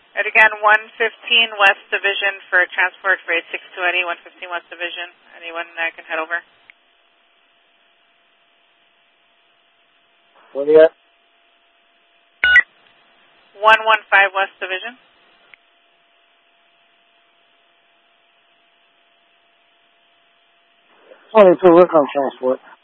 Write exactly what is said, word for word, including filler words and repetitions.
And again, one fifteen West Division for transport for eight six two Eddie, one fifteen West Division. Anyone that can head over? Where you at? one one five West Division. twenty-two, we're on transport.